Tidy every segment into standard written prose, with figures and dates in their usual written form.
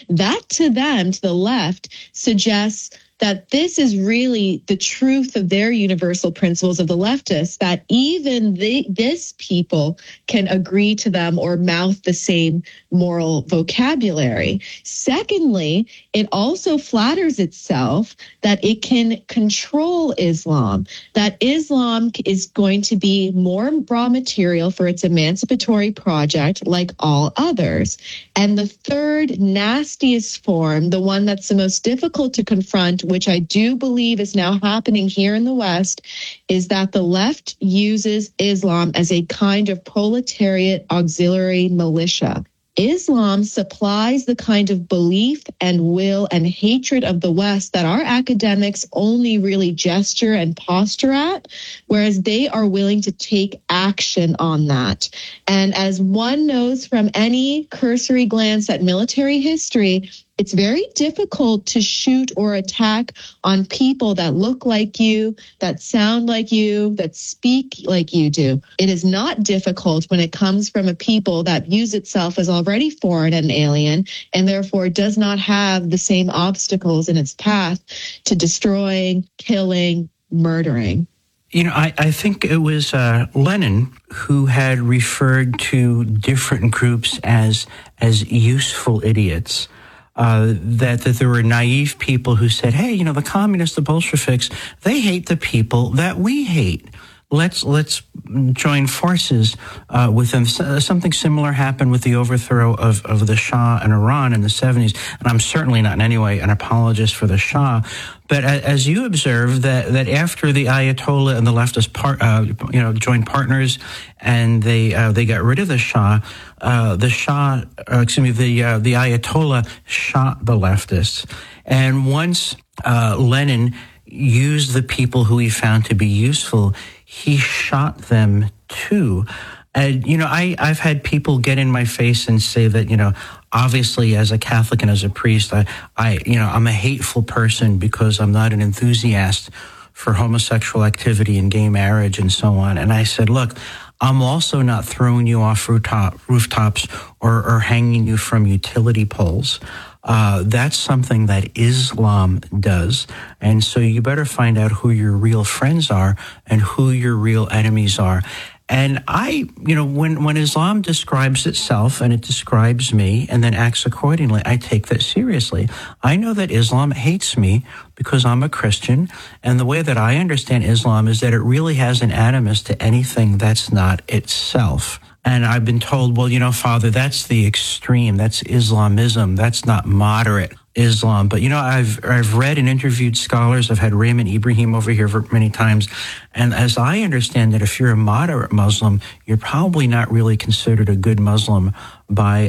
That to them, to the left, suggests that this is really the truth of their universal principles of the leftists, that even this people can agree to them or mouth the same moral vocabulary. Secondly, it also flatters itself that it can control Islam, that Islam is going to be more raw material for its emancipatory project like all others. And the third nastiest form, the one that's the most difficult to confront, which I do believe is now happening here in the West, is that the left uses Islam as a kind of proletariat auxiliary militia. Islam supplies the kind of belief and will and hatred of the West that our academics only really gesture and posture at, whereas they are willing to take action on that. And as one knows from any cursory glance at military history, it's very difficult to shoot or attack on people that look like you, that sound like you, that speak like you do. It is not difficult when it comes from a people that views itself as already foreign and alien, and therefore does not have the same obstacles in its path to destroying, killing, murdering. You know, I think it was Lenin who had referred to different groups as useful idiots. That there were naive people who said, hey, you know, the communists, the Bolsheviks, they hate the people that we hate. Let's join forces with them. Something similar happened with the overthrow of the Shah in Iran in the 70s. And I'm certainly not in any way an apologist for the Shah. But as you observe, that after the Ayatollah and the leftist joined partners and they got rid of the Shah, the Ayatollah shot the leftists. And once Lenin used the people who he found to be useful, he shot them too. And, you know, I've had people get in my face and say that, you know, obviously as a Catholic and as a priest, I'm a hateful person because I'm not an enthusiast for homosexual activity and gay marriage and so on. And I said, look, I'm also not throwing you off rooftops or hanging you from utility poles. That's something that Islam does. And so you better find out who your real friends are and who your real enemies are. And when Islam describes itself and it describes me and then acts accordingly, I take that seriously. I know that Islam hates me because I'm a Christian. And the way that I understand Islam is that it really has an animus to anything that's not itself. And I've been told, well, you know, Father, that's the extreme. That's Islamism. That's not moderate Islam. But, you know, I've read and interviewed scholars. I've had Raymond Ibrahim over here for many times. And as I understand it, if you're a moderate Muslim, you're probably not really considered a good Muslim by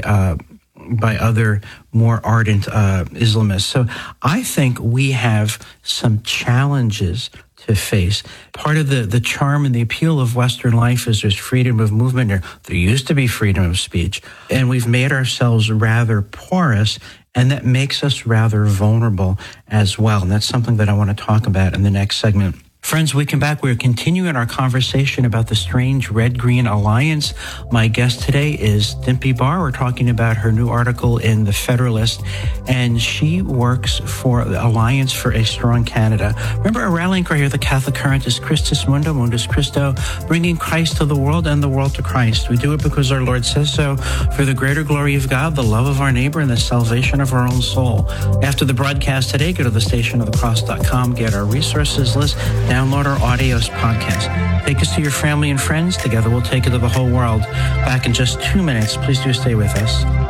other more ardent Islamists. So I think we have some challenges to face. Part of the charm and the appeal of Western life is there's freedom of movement. There used to be freedom of speech. And we've made ourselves rather porous, and that makes us rather vulnerable as well. And that's something that I want to talk about in the next segment. Friends, we come back. We're continuing our conversation about the strange red-green alliance. My guest today is Dimpy Barr. We're talking about her new article in The Federalist, and she works for the Alliance for a Strong Canada. Remember, our rallying cry here, the Catholic Current, is Christus Mundo, Mundus Christo, bringing Christ to the world and the world to Christ. We do it because our Lord says so, for the greater glory of God, the love of our neighbor, and the salvation of our own soul. After the broadcast today, go to thestationofthecross.com, get our resources list, download our audios podcast. Take us to your family and friends. Together we'll take it to the whole world. Back in just 2 minutes. Please do stay with us.